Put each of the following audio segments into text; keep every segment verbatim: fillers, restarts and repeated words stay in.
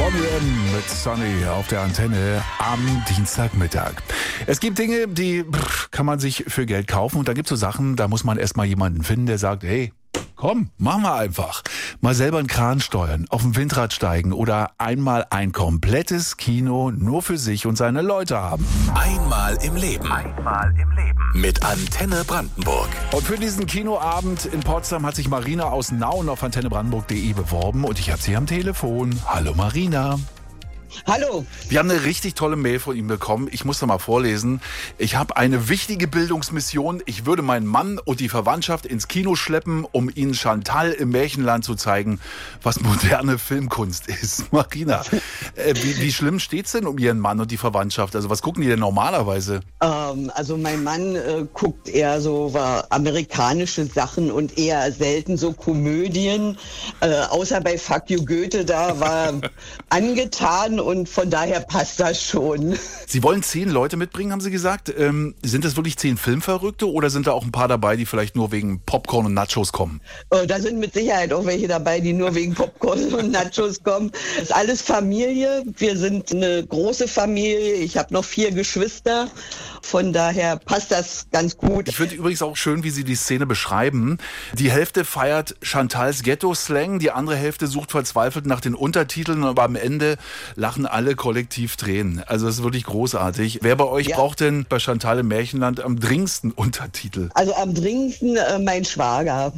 Bonnie M. mit Sunny auf der Antenne am Dienstagmittag. Es gibt Dinge, die pff, kann man sich für Geld kaufen und da gibt es so Sachen, da muss man erstmal jemanden finden, der sagt, hey, komm, machen wir einfach. Mal selber einen Kran steuern, auf dem Windrad steigen oder einmal ein komplettes Kino nur für sich und seine Leute haben. Einmal im Leben. Einmal im Leben. Mit Antenne Brandenburg. Und für diesen Kinoabend in Potsdam hat sich Marina aus Nauen auf antenne brandenburg punkt de beworben und ich habe sie am Telefon. Hallo Marina. Hallo. Wir haben eine richtig tolle Mail von ihm bekommen. Ich muss da mal vorlesen. Ich habe eine wichtige Bildungsmission. Ich würde meinen Mann und die Verwandtschaft ins Kino schleppen, um ihnen Chantal im Märchenland zu zeigen, was moderne Filmkunst ist. Marina, äh, wie, wie schlimm steht's denn um ihren Mann und die Verwandtschaft? Also was gucken die denn normalerweise? Ähm, also mein Mann äh, guckt eher so äh, amerikanische Sachen und eher selten so Komödien. Äh, außer bei Fuck You Goethe, da war angetan. Und von daher passt das schon. Sie wollen zehn Leute mitbringen, haben Sie gesagt. Ähm, sind das wirklich zehn Filmverrückte oder sind da auch ein paar dabei, die vielleicht nur wegen Popcorn und Nachos kommen? Äh, da sind mit Sicherheit auch welche dabei, die nur wegen Popcorn und Nachos kommen. Das ist alles Familie. Wir sind eine große Familie. Ich habe noch vier Geschwister. Von daher passt das ganz gut. Ich finde übrigens auch schön, wie Sie die Szene beschreiben. Die Hälfte feiert Chantals Ghetto-Slang, die andere Hälfte sucht verzweifelt nach den Untertiteln, aber am Ende lachen alle kollektiv Tränen. Also das ist wirklich großartig. Wer bei euch ja. braucht denn bei Chantal im Märchenland am dringendsten Untertitel? Also am dringendsten äh, mein Schwager.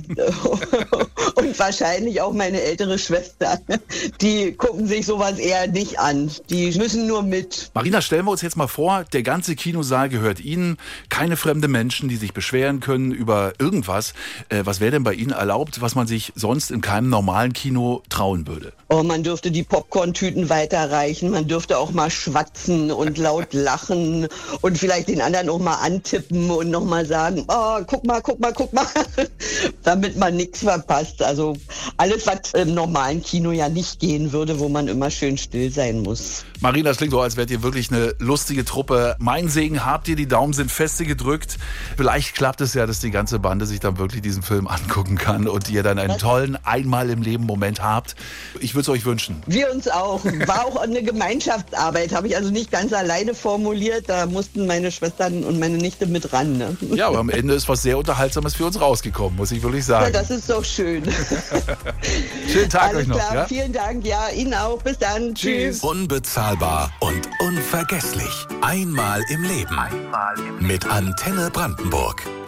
Und wahrscheinlich auch meine ältere Schwester. Die gucken sich sowas eher nicht an. Die müssen nur mit. Marina, stellen wir uns jetzt mal vor, der ganze Kinosaal gehört Ihnen. Keine fremde Menschen, die sich beschweren können über irgendwas. Äh, was wäre denn bei Ihnen erlaubt, was man sich sonst in keinem normalen Kino trauen würde? Oh, man dürfte die Popcorn-Tüten weiterreichen. Man dürfte auch mal schwatzen und laut lachen und vielleicht den anderen auch mal antippen und nochmal sagen, oh, guck mal, guck mal, guck mal, damit man nichts verpasst. Also alles, was im normalen Kino ja nicht gehen würde, wo man immer schön still sein muss. Marina, das klingt so, als wärt ihr wirklich eine lustige Truppe. Mein Segen habt ihr, die Daumen sind feste gedrückt. Vielleicht klappt es ja, dass die ganze Bande sich dann wirklich diesen Film angucken kann und ihr dann einen tollen einmal im Leben Moment habt. Ich würde es euch wünschen. Wir uns auch. War auch eine Gemeinschaftsarbeit, habe ich also nicht ganz alleine formuliert. Da mussten meine Schwestern und meine Nichte mit ran. Ne? Ja, aber am Ende ist was sehr Unterhaltsames für uns rausgekommen, muss ich wirklich sagen. Ja, das ist doch schön. Schönen Tag Alles euch noch. Klar, Ja? vielen Dank. Ja, Ihnen auch. Bis dann. Tschüss. Tschüss. Unbezahlbar und unvergesslich. Einmal im Leben. Einmal im Leben. Mit Antenne Brandenburg.